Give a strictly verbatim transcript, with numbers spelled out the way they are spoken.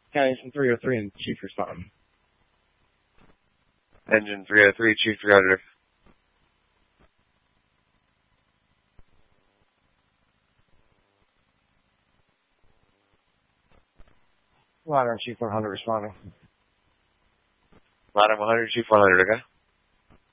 County Engine three oh three and Chief responding. Engine three oh three, Chief three hundred. Ladder and Chief one hundred responding. Ladder one hundred, Chief one hundred, okay?